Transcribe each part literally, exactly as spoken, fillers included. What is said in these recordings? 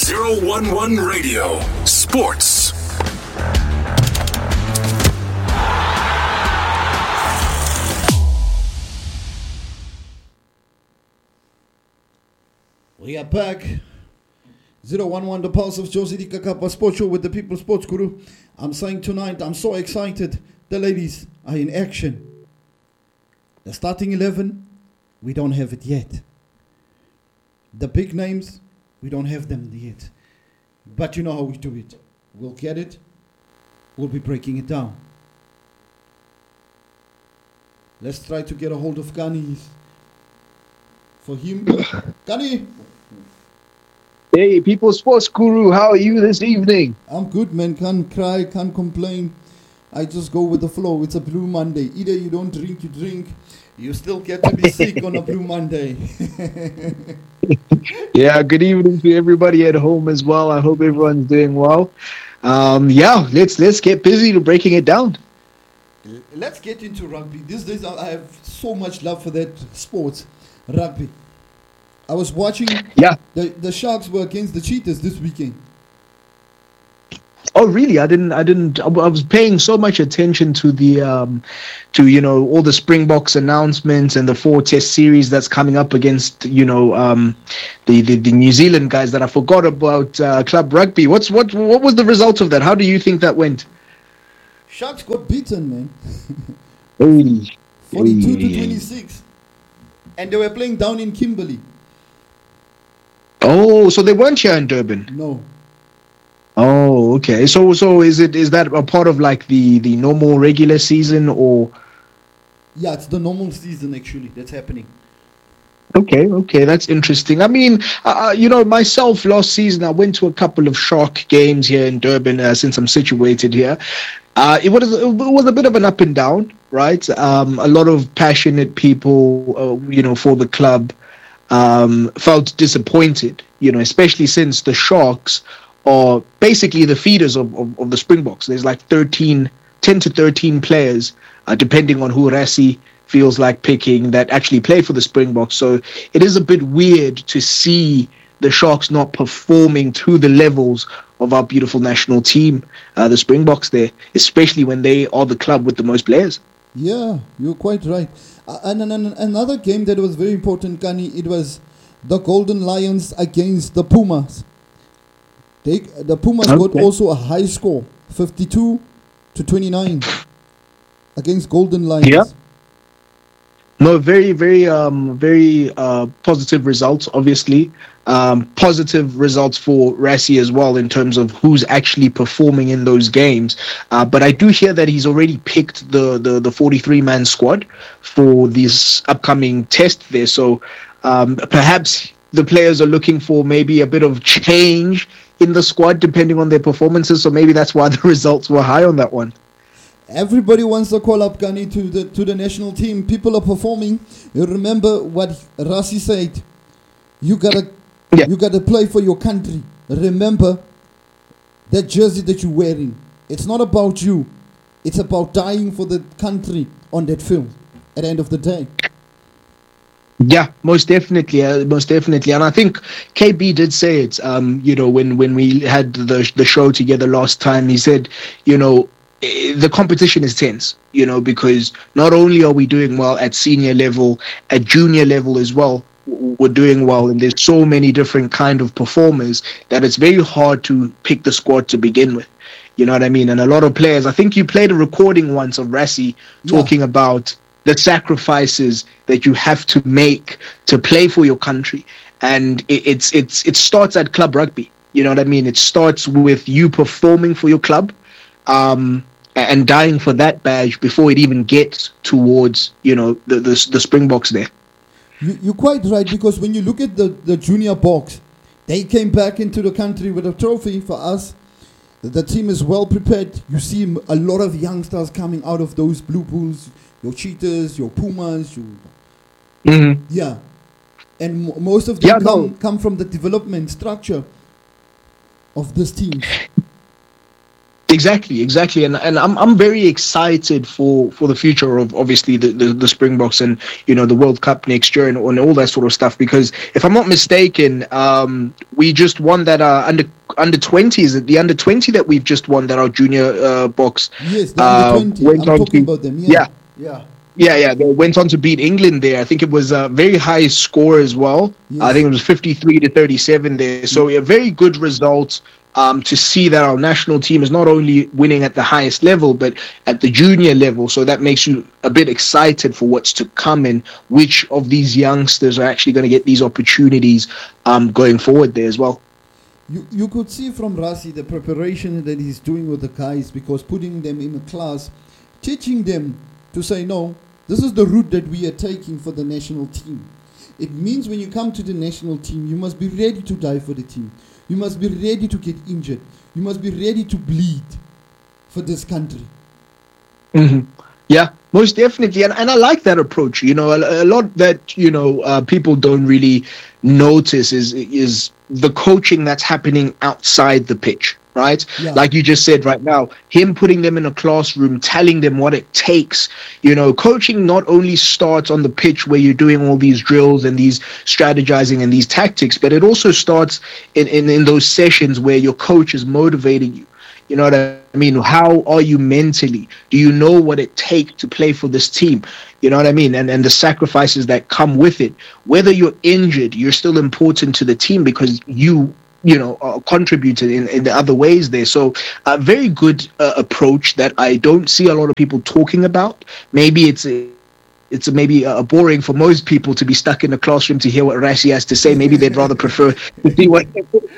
zero one one Radio Sports. We are back. zero one one, the pulse of Josie Kakapa Sports Show with the People Sports Guru. I'm saying tonight, I'm so excited. The ladies are in action. The starting eleven, we don't have it yet. The big names, we don't have them yet. But you know how we do it. We'll get it. We'll be breaking it down. Let's try to get a hold of Gani. For him, Gani. Hey, People Sports Guru, how are you this evening? I'm good, man. Can't cry, can't complain. I just go with the flow. It's a Blue Monday. Either you don't drink, you drink. You still get to be sick on a Blue Monday. Yeah, good evening to everybody at home as well. I hope everyone's doing well. Um, yeah, let's let's get busy to breaking it down. Let's get into rugby. These days, I have so much love for that sport, rugby. I was watching. Yeah. The the Sharks were against the Cheetahs this weekend. Oh, really? I didn't. I didn't. I was paying so much attention to the, um, to you know, all the Springboks announcements and the four Test series that's coming up against you know, um, the, the the New Zealand guys that I forgot about uh, club rugby. What's what? What was the result of that? How do you think that went? Sharks got beaten, man. Hey. Forty-two Hey. to twenty-six, and they were playing down in Kimberley. Oh, so they weren't here in Durban. No. Oh, okay. So, so is it is that a part of like the, the normal regular season or? Yeah, it's the normal season actually that's happening. Okay, okay, that's interesting. I mean, uh, you know, myself last season I went to a couple of Shark games here in Durban uh, since I'm situated here. Uh, it was it was a bit of an up and down, right? Um, a lot of passionate people, uh, you know, for the club, um, felt disappointed, you know, especially since the Sharks are basically the feeders of, of, of the Springboks. There's like thirteen, ten to thirteen players, uh, depending on who Rassie feels like picking, that actually play for the Springboks. So it is a bit weird to see the Sharks not performing to the levels of our beautiful national team, uh, the Springboks there, especially when they are the club with the most players. Yeah, you're quite right. Uh, and, and, and another game that was very important, Kani, it was the Golden Lions against the Pumas. They, the Pumas Okay. got also a high score, fifty-two to twenty-nine against Golden Lions. Yeah. No, very, very, um, very uh, positive results, obviously. Um, positive results for Rassie as well in terms of who's actually performing in those games. Uh, but I do hear that he's already picked the, the, the forty-three man squad for this upcoming test there. So um, perhaps the players are looking for maybe a bit of change in the squad depending on their performances. So maybe that's why the results were high on that one. Everybody wants to call up Gani to the to the national team. People are performing. You remember what Rassie said. You gotta Yeah. you gotta play for your country. Remember that jersey that you're wearing. It's not about you. It's about dying for the country on that field at the end of the day. Yeah, most definitely, uh, most definitely, and I think K B did say it. Um, you know, when when we had the the show together last time, he said, you know, eh, the competition is tense. You know, because not only are we doing well at senior level, at junior level as well, w- we're doing well, and there's so many different kind of performers that it's very hard to pick the squad to begin with. You know what I mean? And a lot of players. I think you played a recording once of Rassie Yeah. talking about the sacrifices that you have to make to play for your country, and it, it's it's it starts at club rugby. You know what I mean? It starts with you performing for your club, um, and dying for that badge before it even gets towards you know the the, the Springboks there. You, you're quite right, because when you look at the, the junior box, they came back into the country with a trophy for us. The team is well prepared. You see m- a lot of youngsters coming out of those blue pools. Your Cheetahs, your Pumas, your, Mm-hmm. yeah. And m- most of them Yeah, come, no. come from the development structure of this team. Exactly, exactly, and and I'm I'm very excited for, for the future of obviously the, the, the Springboks and you know the World Cup next year and, and all that sort of stuff. Because if I'm not mistaken, um, we just won that uh, under under twenty. Is it the under twenty that we've just won that our junior uh, box? Yes, the uh, under twenty. went I'm on talking to, about them. yeah. Yeah. Yeah, yeah, they went on to beat England there. I think it was a very high score as well. Yes. I think it was fifty-three to thirty-seven there. So a very good result um, to see that our national team is not only winning at the highest level, but at the junior level. So that makes you a bit excited for what's to come and which of these youngsters are actually going to get these opportunities um, going forward there as well. You you could see from Rassie the preparation that he's doing with the guys, because putting them in a class, teaching them to say, no, this is the route that we are taking for the national team. It means when you come to the national team, you must be ready to die for the team. You must be ready to get injured. You must be ready to bleed for this country. Mm-hmm. Yeah, most definitely. And, and I like that approach. You know, a, a lot that, you know, uh, people don't really notice is is the coaching that's happening outside the pitch. Right? Yeah. Like you just said right now, him putting them in a classroom, telling them what it takes. You know, coaching not only starts on the pitch where you're doing all these drills and these strategizing and these tactics, but it also starts in, in, in those sessions where your coach is motivating you. You know what I mean? How are you mentally? Do you know what it takes to play for this team? You know what I mean? And and the sacrifices that come with it. Whether you're injured, you're still important to the team because you you know, uh, contributed in, in the other ways there. So a very good uh, approach that I don't see a lot of people talking about. Maybe it's a, it's a, maybe uh, boring for most people to be stuck in a classroom to hear what Rassie has to say. Maybe they'd rather prefer to see what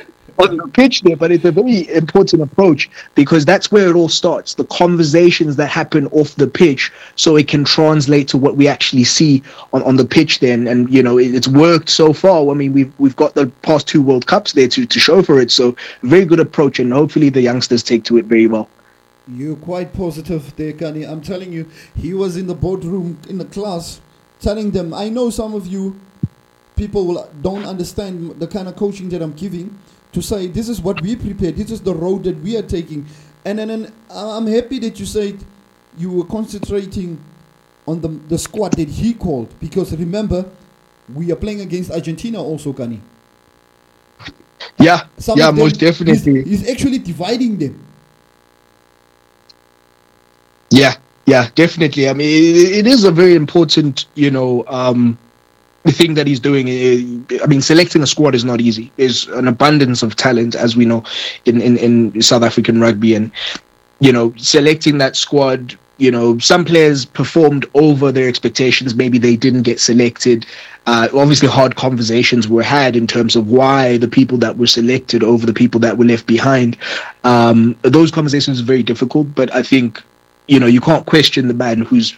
on the pitch there, but it's a very important approach because that's where it all starts. The conversations that happen off the pitch, so it can translate to what we actually see on, on the pitch then. And, you know, it, it's worked so far. I mean, we've we've got the past two World Cups there to, to show for it. So very good approach, and hopefully the youngsters take to it very well. You're quite positive there, Kani. I'm telling you, he was in the boardroom in the class telling them, I know some of you people will, don't understand the kind of coaching that I'm giving, to say this is what we prepared, this is the road that we are taking. And then and I'm happy that you said you were concentrating on the, the squad that he called, because remember, we are playing against Argentina also, Kani. Yeah, Some yeah, of them, most definitely. He's, he's actually dividing them. Yeah, yeah, definitely. I mean, it, it is a very important, you know, um, the thing that he's doing. I mean, selecting a squad is not easy. There's an abundance of talent, as we know, in, in, in South African rugby. And, you know, selecting that squad, you know, some players performed over their expectations. Maybe they didn't get selected. Uh, obviously, hard conversations were had in terms of why the people that were selected over the people that were left behind. Um, those conversations are very difficult, but I think, you know, you can't question the man who's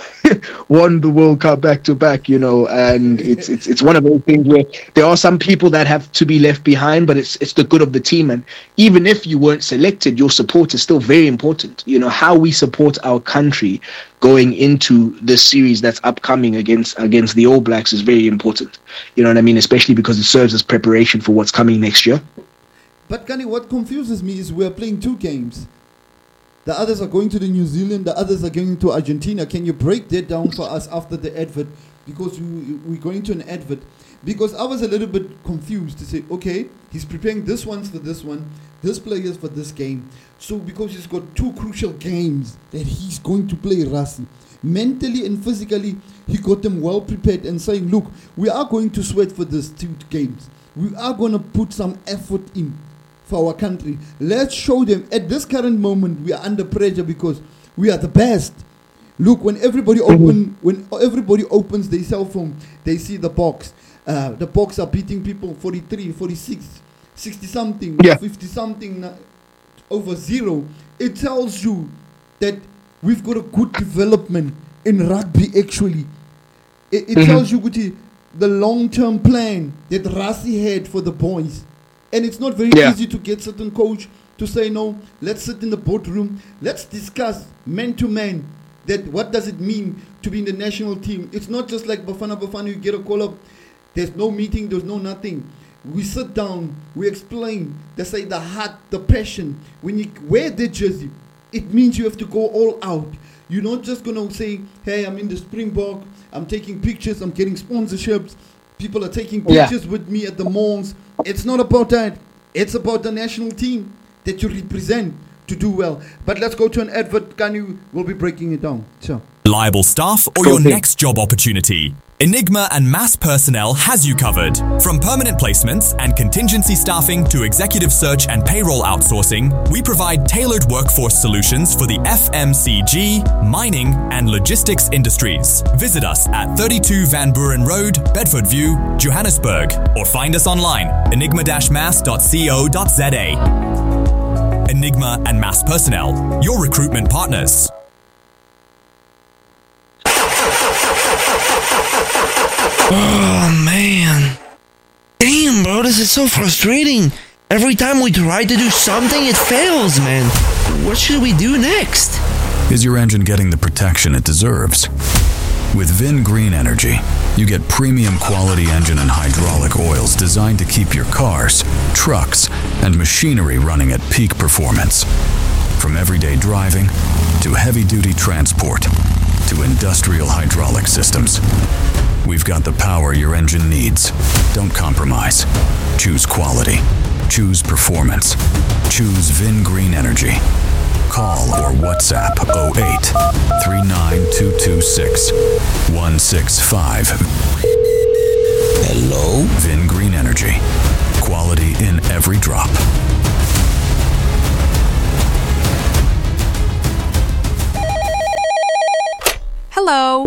won the World Cup back to back, you know, and it's it's it's one of those things where there are some people that have to be left behind, but it's it's the good of the team. And even if you weren't selected, your support is still very important. You know, how we support our country going into this series that's upcoming against against the All Blacks is very important. You know what I mean? Especially because it serves as preparation for what's coming next year. But Kani, what confuses me is we're playing two games. The others are going to the New Zealand, the others are going to Argentina. Can you break that down for us after the advert? Because we, we're going to an advert. Because I was a little bit confused to say, okay, he's preparing this one's for this one, this player's for this game. So because he's got two crucial games that he's going to play, Rassie. Mentally and physically, he got them well prepared and saying, look, we are going to sweat for these two games. We are going to put some effort in for our country. Let's show them at this current moment we are under pressure because we are the best. Look, when everybody open when everybody opens their cell phone, they see the box. Uh, the box are beating people forty-three, forty-six, sixty something, yeah. fifty something over zero. It tells you that we've got a good development in rugby actually. It, it mm-hmm. tells you Guti, the long-term plan that Rassie had for the boys. And it's not very yeah. easy to get certain coach to say, no, let's sit in the boardroom. Let's discuss man to man that what does it mean to be in the national team. It's not just like Bafana Bafana, you get a call up. There's no meeting, there's no nothing. We sit down, we explain. They say the heart, the passion. When you wear the jersey, it means you have to go all out. You're not just going to say, hey, I'm in the Springbok, I'm taking pictures, I'm getting sponsorships. People are taking pictures yeah. with me at the malls. It's not about that. It's about the national team that you represent to do well. But let's go to an advert. Kanu will be breaking it down. Sure. Reliable staff or your next job opportunity. Enigma and Mass Personnel has you covered. From permanent placements and contingency staffing to executive search and payroll outsourcing, we provide tailored workforce solutions for the F M C G, mining and logistics industries. Visit us at thirty-two Van Buren Road, Bedford View, Johannesburg, or find us online, enigma dash mass dot co dot za. Enigma and Mass Personnel, your recruitment partners. Oh, man. Damn, bro, this is so frustrating. Every time we try to do something, it fails, man. What should we do next? Is your engine getting the protection it deserves? With Vin Green Energy, you get premium quality engine and hydraulic oils designed to keep your cars, trucks, and machinery running at peak performance. From everyday driving to heavy-duty transport to industrial hydraulic systems, we've got the power your engine needs. Don't compromise. Choose quality. Choose performance. Choose Vin Green Energy. Call or WhatsApp oh eight, three nine two two six, one six five. Hello? Vin Green Energy. Quality in every drop. Hello.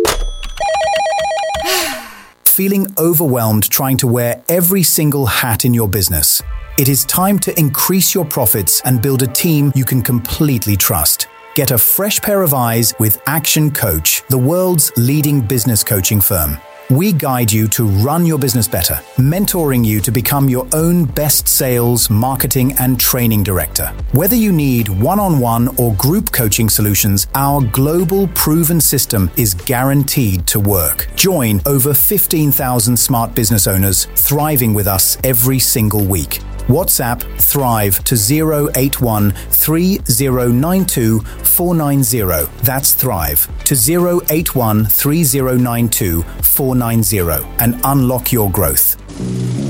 Feeling overwhelmed trying to wear every single hat in your business? It is time to increase your profits and build a team you can completely trust. Get a fresh pair of eyes with Action Coach, the world's leading business coaching firm. We guide you to run your business better, mentoring you to become your own best sales, marketing, and training director. Whether you need one-on-one or group coaching solutions, our global proven system is guaranteed to work. Join over fifteen thousand smart business owners thriving with us every single week. WhatsApp Thrive to zero eight one, three zero nine two, four nine zero. That's Thrive to zero eight one, three zero nine two, four nine zero and unlock your growth.